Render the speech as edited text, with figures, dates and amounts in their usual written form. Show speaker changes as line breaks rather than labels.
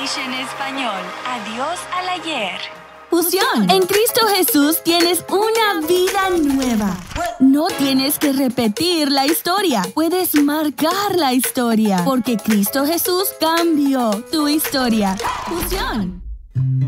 English en español. Adiós al ayer.
Fusión. En Cristo Jesús tienes una vida nueva. No tienes que repetir la historia. Puedes marcar la historia. Porque Cristo Jesús cambió tu historia. Fusión.